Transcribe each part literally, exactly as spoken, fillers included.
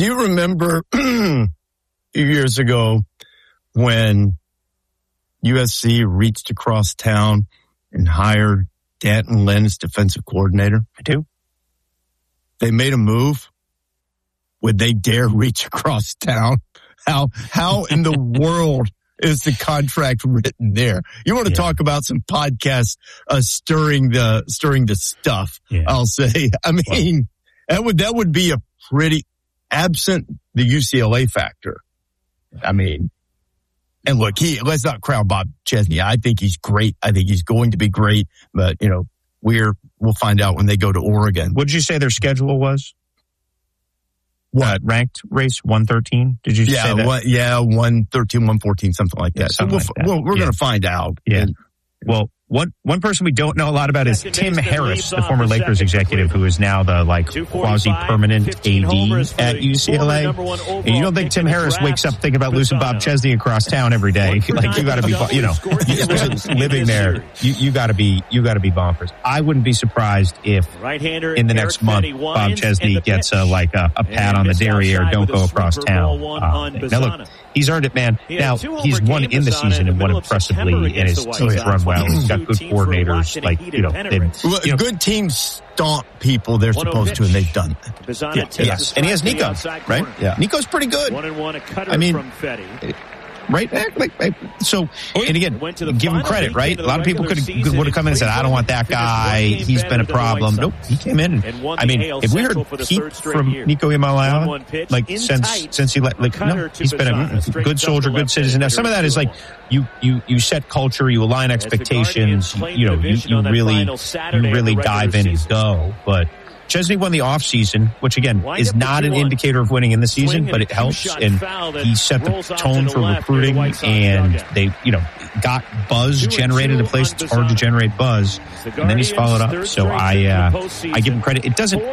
Do you remember a few years ago when U S C reached across town and hired Danton Lynn as defensive coordinator? I do. They made a move. Would they dare reach across town? How how in the world is the contract written there? You want to yeah. talk about some podcasts uh, stirring the stirring the stuff? Yeah. I'll say. I mean, well, that would that would be a pretty absent the U C L A factor. I mean, and look, he let's not crown Bob Chesney. I think he's great. I think he's going to be great. But you know, we're we'll find out when they go to Oregon. What did you say their schedule was? What? Uh, ranked race one thirteen? Did you yeah, say that? One, yeah, one thirteen, one fourteen, something like that. Yeah, something so we'll, like that. We'll, we're yeah. going to find out. Yeah. And, well, one one person we don't know a lot about is Tim Harris, the former Lakers executive, who is now the like quasi-permanent A D at U C L A. And you don't think Tim Harris wakes up thinking about losing Bob Chesney across town every day? Like you got to be, you know, living there. You, you got to be, you got to be bonkers. I wouldn't be surprised if in the next month Bob Chesney gets a like a, a pat on the derriere. Don't go across town. Uh, now look, he's earned it, man. Now he's won in the season and won impressively, and his team's run well. He's got good coordinators, like, you know, well, you know, good teams stomp people they're supposed to, and they've done it. Yeah, yes. And he has Nico, right? Yeah. Nico's pretty good. I mean, right? Like, like, so, and again, give him credit, right? A lot of people could would have come in and said, I don't want that guy. He's been a problem. Nope, he came in. And, I mean, if we heard peep from Nico Iamaleava, like, since since he let, like, no, he's been a good soldier, good citizen. Now, some of that is like, you, you, you set culture, you align expectations, you, you know, you, you really, you really dive in and go, but Chesney won the offseason, which, again, is not an indicator of winning in the season, but it helps. And he set the tone for recruiting, and they, you know, got buzz generated in a place it's hard to generate buzz. And then he's followed up. So I uh, I give him credit. It doesn't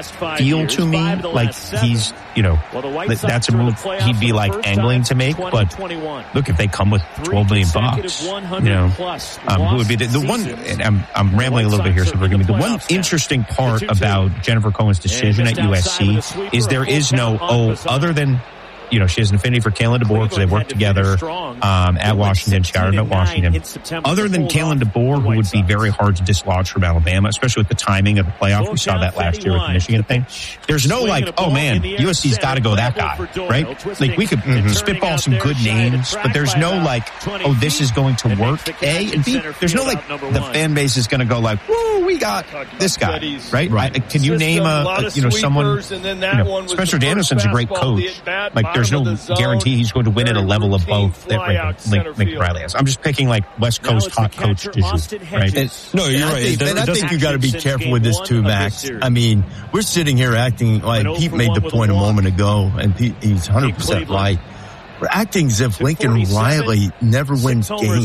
feel to me like he's, you know, that's a move he'd be like angling to make. But look, if they come with twelve million bucks, you know, um, who would be the, the one, and I'm, I'm rambling a little bit here, so forgive me. The one interesting part about Jennifer Cohen's decision at U S C is there is no, oh, other than, you know, she has an affinity for Kalen DeBoer because they worked together um, at Washington. She got her at Washington. Other than Kalen DeBoer, who would be very hard to dislodge from Alabama, especially with the timing of the playoff. We saw that last year with the Michigan thing. There's no like, oh man, U S C's got to go that guy, right? Like we could mm-hmm. spitball some good names, but there's no like, oh, this is going to work. A and B, there's no like the fan base is going to go like, woo, we got this guy, right? Right. I, can you name a, a you know someone? You know, Spencer Danielson's a great coach. Like there's no guarantee he's going to win at a level above that Lincoln Riley has. I'm just picking like West Coast hot coach issue, right? And, no, you're right. I think, and I think you got to be careful with this too, Max. I mean, we're sitting here acting like Pete made the point a moment ago, and Pete, he's one hundred percent right. We're acting as if Lincoln Riley never wins games.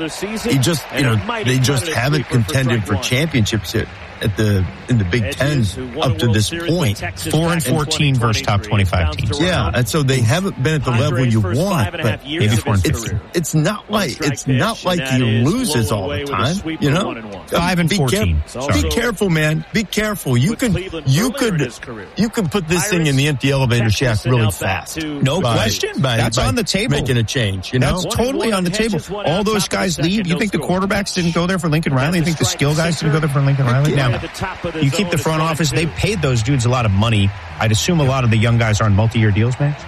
He just, you know, they just haven't contended for championships yet. At the in the Big Ten up to this point, four and fourteen versus top twenty-five teams. Yeah, and so they haven't been at the level you want. But maybe four and it's it's not like it's not like he loses all the time. You know, five and fourteen. Be careful, man. Be careful. You could you could you could put this thing in the empty elevator shaft really fast. No question. That's on the table. Making a change. You know, that's totally on the table. All those guys leave. You think the quarterbacks didn't go there for Lincoln Riley? You think the skill guys didn't go there for Lincoln Riley? Now, you keep the front office. They paid those dudes a lot of money. I'd assume a lot of the young guys are on multi-year deals, Max?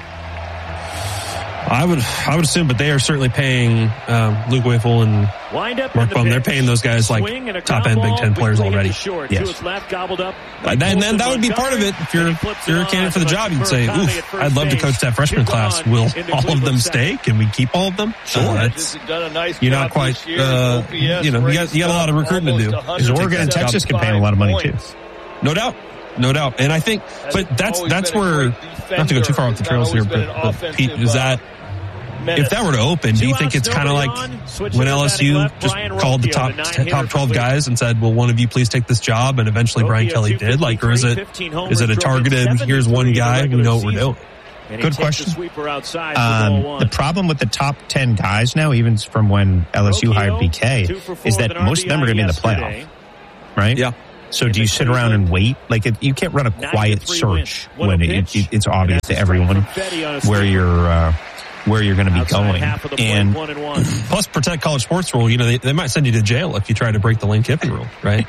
I would I would assume, but they are certainly paying um, Luke Wiffle and Mark Bum. They're paying those guys like top-end Big Ten players already. Yes. And then, then that would be part of it. If you're, if you're a candidate for the job, you'd say, oof, I'd love to coach that freshman class. Will all of them stay? Can we keep all of them? Sure. Uh, you're not quite, uh, you know, you got, you got a lot of recruiting to do. Because Oregon and Texas can pay a lot of money too. No doubt. No doubt. And I think, but that's, that's where, not to go too far off the trails here, but, but Pete, is that, if that were to open, do you think it's kind of like when L S U just called the top top twelve guys and said, well, one of you please take this job, and eventually Brian Kelly did? Like, or is it is it a targeted, here's one guy, we know what we're doing? Good question. Um, the problem with the top ten guys now, even from when L S U hired B K, is that most of them are going to be in the playoff, right? Yeah. So do you sit around and wait? Like it, you can't run a quiet search when it, it, it's obvious to everyone where you're uh, where you're going to be going. And plus, Protect College Sports rule. You know, they, they might send you to jail if you try to break the Lane Kiffin rule, right?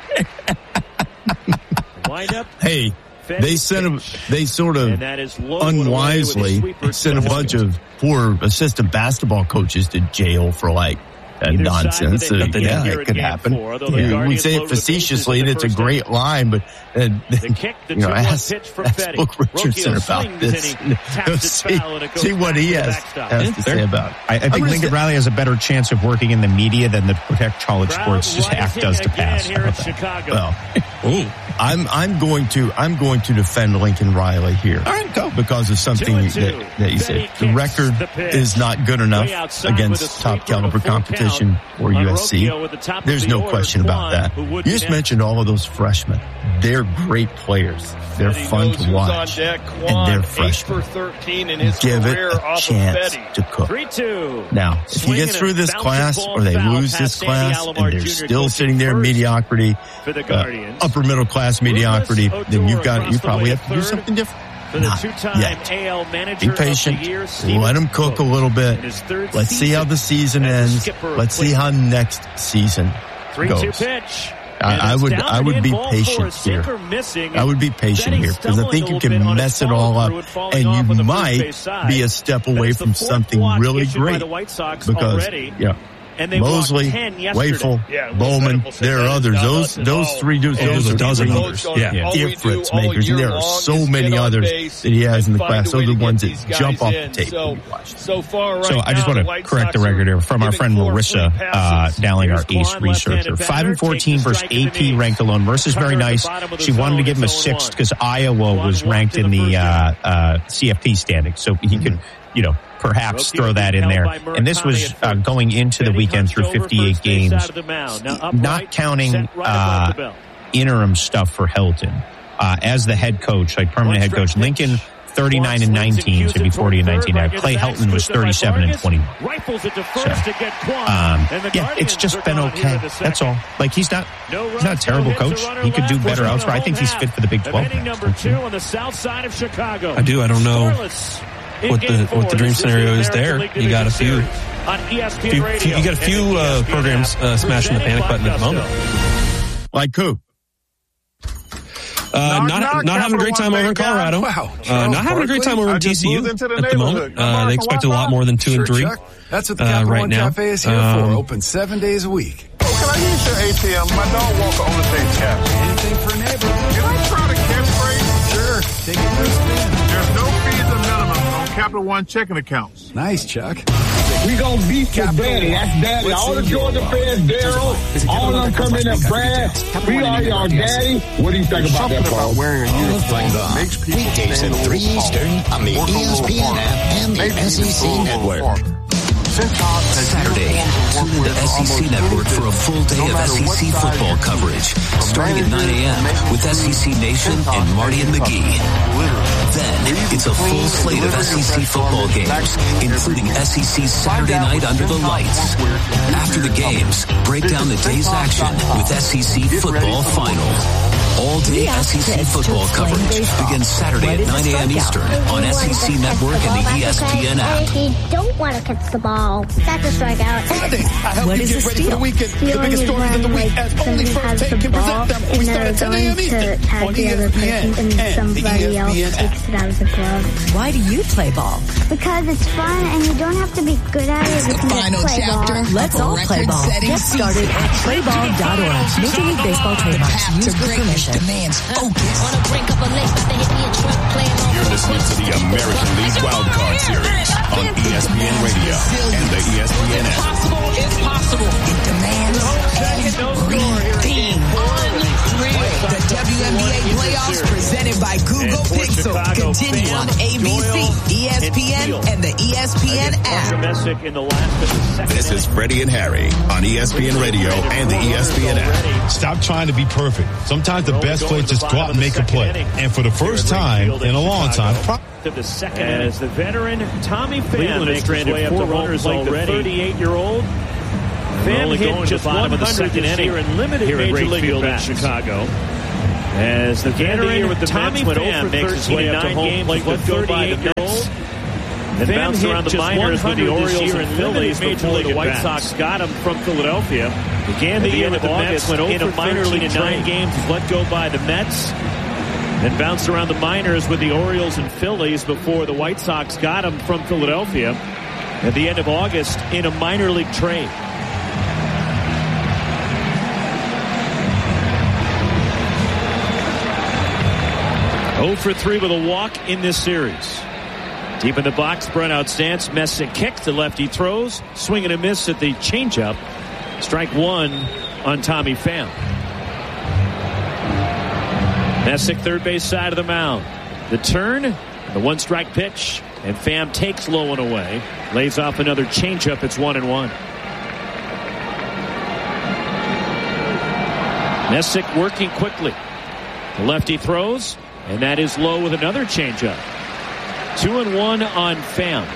Hey. They sent a, they sort of unwisely sent a bunch of poor assistant basketball coaches to jail for like uh, nonsense. Uh, yeah, it could happen. Yeah, we say it facetiously, and it's a great line, but uh, you know, ask, ask Book Richardson about this. see, see what he has, has to say about it. I, I think Lincoln Riley has a better chance of working in the media than the Protect College Sports act does to pass. Well, ooh. I'm I'm going to I'm going to defend Lincoln Riley here. All right, go. Because of something that, that you said. The record is not good enough against top caliber competition or U S C. There's no question about that. You just mentioned all of those freshmen. They're great players. They're fun to watch. And they're freshmen. Give it a chance to cook. Now, if he gets through this class or they lose this class and they're still sitting there in mediocrity, uh, upper middle class mediocrity, then you've got, you probably have to do something different. Not yet. Be patient. Let him cook a little bit. Let's see how the season ends. Let's see how next season goes. I, I would, I would be patient here. I would be patient here because I think you can mess it all up, and you might be a step away from something really great. Because, yeah. Mosley, Wafel, yeah, Bowman, there are others. Those those three dudes, oh, those are a dozen others. Yeah, yeah. difference makers. And there are so many others that he has in the class. Those are the ones that jump off the tape. So, so far, right so I just want to correct the record here from our friend Larissa uh, Dowling, our ace researcher. Five and fourteen versus A P ranked alone. Marissa's very nice. She wanted to give him a six because Iowa was ranked in the uh, uh, C F P standing, so he could, you know, perhaps throw that in there. And this was uh, going into the weekend through fifty-eight games, not counting uh, interim stuff for Helton. Uh, as the head coach, like permanent head coach, Lincoln thirty-nine and nineteen, so be forty and nineteen now. Clay Helton was thirty-seven and twenty-one. So, um, yeah, it's just been okay. That's all. Like, he's not, he's not a terrible coach. He could do better elsewhere. I think he's fit for the Big twelve. I do. I don't know what the what the dream scenario is there. You got a few, few, few you got a few uh, programs uh, smashing the panic button at the moment. Like who? Uh, not not having a great time over in Colorado. Uh, not having a great time over in T C U at the moment. Uh, they expect a lot more than two and three. That's what the Capital right One now. Cafe is here um, for. Open seven days a week. Can I use your A T M? My dog Walker only pays cash. Anything for a neighbor. Can I try the catchphrase? Sure. Take it for a spin. There's no fees or minimums on Capital One checking accounts. Nice, Chuck. We gonna beat your daddy. That's daddy. All the Georgia fans, Daryl, all of them come in and Brad. We are your daddy. What do you think about that, Paul? Wearing a uniform makes people weekdays at three Eastern on the E S P N app and the S E C Network. Saturday, tune into S E C Network for a full day of S E C football coverage, starting at nine a.m. with S E C Nation and Marty and McGee. Then, it's a full slate of S E C football games, including S E C Saturday Night Under the Lights. After the games, break down the day's action with S E C Football Final. All-day S E C football coverage begins Saturday at nine a.m. Eastern on S E C Network and the E S P N app. You don't want to catch the ball. That's a strikeout. Friday, I help you get ready for the weekend. The biggest stories of the week as only First Take can present them. We start at ten a.m. Eastern on E S P N and the E S P N app. Why do you play ball? Because it's fun and you don't have to be good at it. It's the final chapter. Let's all play ball. Get started at play ball dot org. Major League Baseball trademarks used with permission. Demands focus. You're listening to the American League Wildcard Series on E S P N Radio and the E S P N app. It's possible. It's possible. It demands redeem. The W N B A playoffs presented by Google Pixel continue on A B C, E S P N, and the E S P N app. This is Freddie and Harry on E S P N Radio and the E S P N app. Stop trying to be perfect. Sometimes the best play is just go out and make a play. And for the first time in a long time, pro- the second as the veteran Tommy Pham makes his way up to runners already. The thirty-eight-year-old Pham hit just one hundred this year in limited Major League in Chicago. As the veteran with the Tommy Pham makes his way up to home plate with thirty-eight years old. And bounced around the minors with the Orioles and Phillies before the White Sox got him from Philadelphia. Began the year with the Mets in a minor league in nine games, was let go by the Mets. Then bounced around the minors with the Orioles and Phillies before the White Sox got him from Philadelphia at the end of August in a minor league trade. oh for three with a walk in this series. Deep in the box, Brent out stance. Messick kicks, the lefty throws. Swing and a miss at the changeup. Strike one on Tommy Pham. Messick, third base side of the mound. The turn, the one strike pitch, and Pham takes low and away. Lays off another changeup. It's one and one. Messick working quickly. The lefty throws, and that is low with another changeup. Two and one on Pham.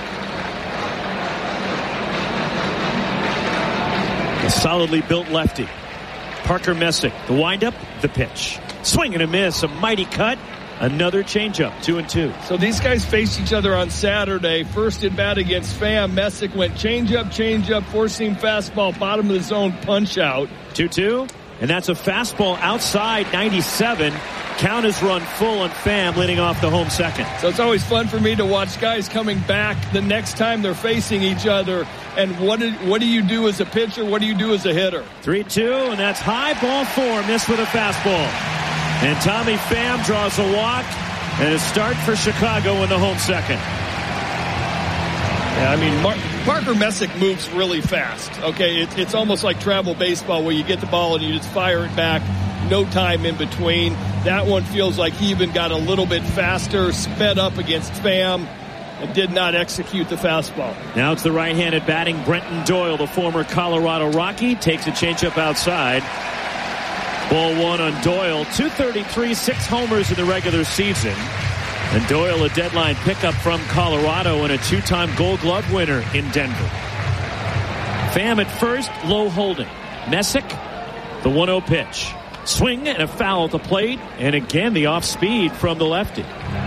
A solidly built lefty. Parker Messick, the windup, the pitch. Swing and a miss, a mighty cut. Another changeup, two and two. So these guys faced each other on Saturday. First at bat against Pham. Messick went changeup, changeup, four-seam fastball, bottom of the zone, punch out. two two, and that's a fastball outside ninety-seven. Count is run full on Pham leading off the home second. So it's always fun for me to watch guys coming back the next time they're facing each other. And what do, what do you do as a pitcher? What do you do as a hitter? three two, and that's high, ball four, missed with a fastball. And Tommy Pham draws a walk and a start for Chicago in the home second. Yeah, I mean, Mar- Parker Messick moves really fast. Okay, it, it's almost like travel baseball where you get the ball and you just fire it back. No time in between. That one feels like he even got a little bit faster, sped up against Pham, and did not execute the fastball. Now it's the right-handed batting Brenton Doyle, the former Colorado Rocky, takes a changeup outside. Ball one on Doyle. two thirty-three, six homers in the regular season. And Doyle, a deadline pickup from Colorado and a two-time Gold Glove winner in Denver. Pham at first, low holding. Messick, the one oh pitch. Swing and a foul at the plate, and again the off speed from the lefty.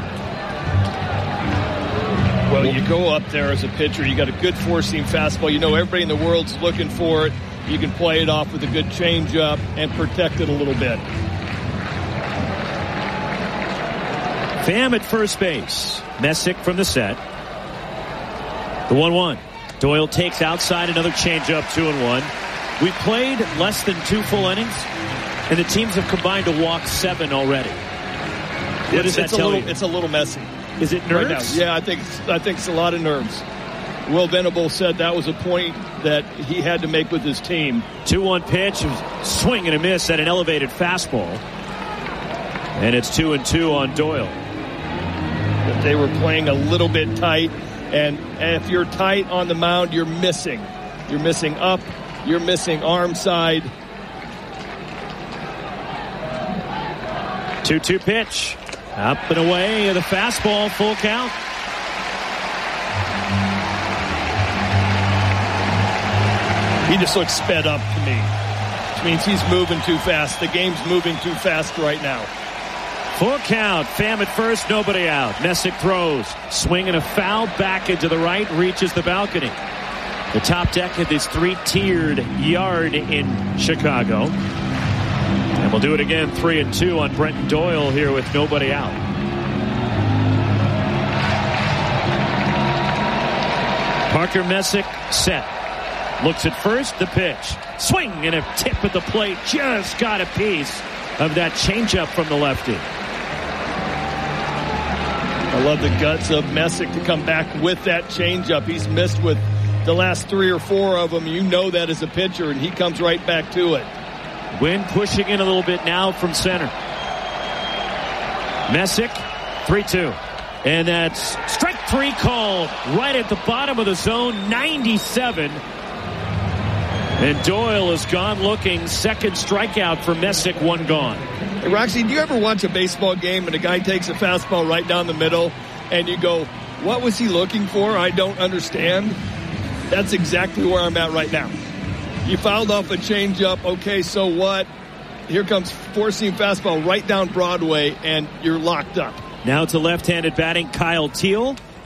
Well, you go up there as a pitcher, you got a good four-seam fastball. You know everybody in the world's looking for it. You can play it off with a good changeup and protect it a little bit. Pham at first base. Messick from the set. The one one. Doyle takes outside, another changeup, two and one. We played less than two full innings, and the teams have combined to walk seven already. What does that it's tell a little, you? It's a little messy. Is it nerves? Right now? Yeah, I think it's, I think it's a lot of nerves. Will Venable said that was a point that he had to make with his team. two one pitch, swing and a miss at an elevated fastball. And it's two and two on Doyle. That they were playing a little bit tight, and if you're tight on the mound, you're missing. You're missing up. You're missing arm side. two two pitch. Up and away, the fastball, full count. He just looks sped up to me, which means he's moving too fast. The game's moving too fast right now. Full count. Pham at first, nobody out. Messick throws. Swing and a foul back into the right, reaches the balcony. The top deck of this three-tiered yard in Chicago. And we'll do it again, three and two on Brenton Doyle here with nobody out. Parker Messick set. Looks at first, the pitch. Swing and a tip at the plate. Just got a piece of that changeup from the lefty. I love the guts of Messick to come back with that changeup. He's missed with the last three or four of them. You know that as a pitcher, and he comes right back to it. Wind pushing in a little bit now from center. Messick, three two. And that's strike three called right at the bottom of the zone, ninety-seven. And Doyle is gone looking. Second strikeout for Messick, one gone. Hey, Roxy, do you ever watch a baseball game and a guy takes a fastball right down the middle and you go, what was he looking for? I don't understand. That's exactly where I'm at right now. You fouled off a changeup. Okay, so what? here comes four-seam fastball right down Broadway, and you're locked up. Now to left-handed batting, Kyle Teal.